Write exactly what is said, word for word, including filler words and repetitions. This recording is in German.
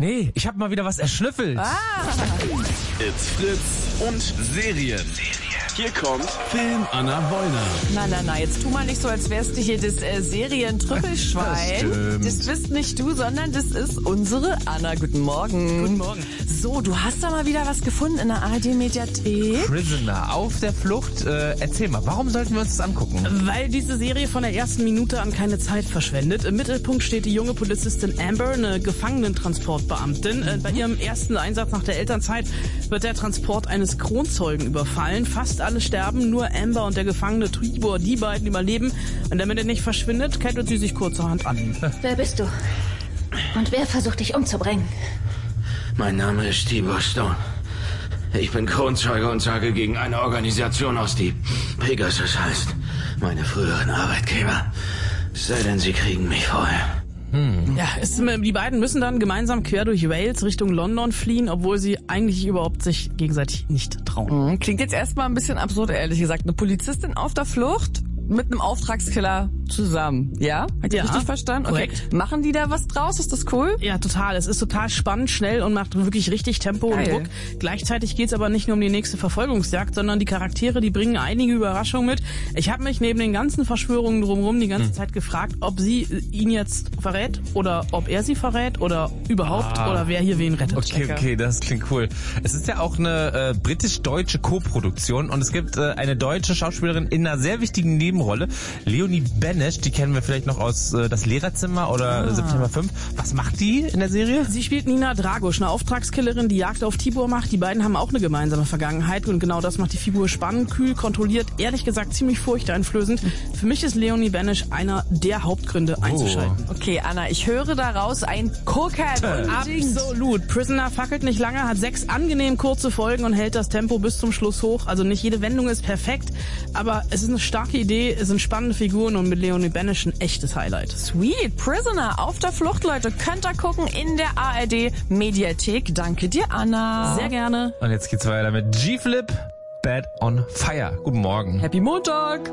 Nee, ich habe mal wieder was erschnüffelt. Ah. It's Fritz und Serien. Hier kommt Film Anna Wollner. Na, na, na, jetzt tu mal nicht so, als wärst du hier das äh, Serien-Trüffelschwein. Das Das bist nicht du, sondern das ist unsere Anna. Guten Morgen. Guten Morgen. So, du hast da mal wieder was gefunden in der A R D-Mediathek. Prisoner auf der Flucht. Äh, erzähl mal, warum sollten wir uns das angucken? Weil diese Serie von der ersten Minute an keine Zeit verschwendet. Im Mittelpunkt steht die junge Polizistin Amber, eine Gefangenentransportbeamtin. Äh, bei ihrem ersten Einsatz nach der Elternzeit wird der Transport eines Kronzeugen überfallen. Fast alle sterben, nur Amber und der Gefangene Tibor, die beiden überleben. Und damit er nicht verschwindet, kettet sie sich kurzerhand an. Wer bist du? Und wer versucht dich umzubringen? Mein Name ist Tibor Stone. Ich bin Kronzeuge und sage gegen eine Organisation aus, die Pegasus heißt. Meine früheren Arbeitgeber. Sei denn, sie kriegen mich vorher. Hm. Ja, es, die beiden müssen dann gemeinsam quer durch Wales Richtung London fliehen, obwohl sie eigentlich überhaupt sich gegenseitig nicht trauen. Klingt jetzt erstmal ein bisschen absurd, ehrlich gesagt. Eine Polizistin auf der Flucht mit einem Auftragskiller zusammen. Ja? Hat ihr Ja, richtig verstanden? Okay. korrekt. Machen die da was draus? Ist das cool? Ja, total. Es ist total spannend, schnell und macht wirklich richtig Tempo Geil. und Druck. Gleichzeitig geht's aber nicht nur um die nächste Verfolgungsjagd, sondern die Charaktere, die bringen einige Überraschungen mit. Ich habe mich neben den ganzen Verschwörungen drumherum die ganze hm. Zeit gefragt, ob sie ihn jetzt verrät oder ob er sie verrät oder überhaupt Ah. oder wer hier wen rettet. Okay, okay, das klingt cool. Es ist ja auch eine äh, britisch-deutsche Co-Produktion und es gibt äh, eine deutsche Schauspielerin in einer sehr wichtigen Nebenrolle, Leonie Benesch, die kennen wir vielleicht noch aus äh, Das Lehrerzimmer oder Ah. September fünf. Was macht die in der Serie? Sie spielt Nina Dragosch, eine Auftragskillerin, die Jagd auf Tibor macht. Die beiden haben auch eine gemeinsame Vergangenheit und genau das macht die Figur spannend, kühl, kontrolliert, ehrlich gesagt ziemlich furchteinflößend. Für mich ist Leonie Benesch einer der Hauptgründe einzuschalten. Okay, Anna, ich höre daraus ein Gucken. Absolut. Prisoner fackelt nicht lange, hat sechs angenehm kurze Folgen und hält das Tempo bis zum Schluss hoch. Also nicht jede Wendung ist perfekt, aber es ist eine starke Idee, es sind spannende Figuren und mit Leonie Benesch ein echtes Highlight. Sweet. Prisoner auf der Flucht, Leute. Könnt ihr gucken in der A R D-Mediathek. Danke dir, Anna. Sehr gerne. Und jetzt geht's weiter mit G-Flip, Bad on Fire. Guten Morgen. Happy Montag.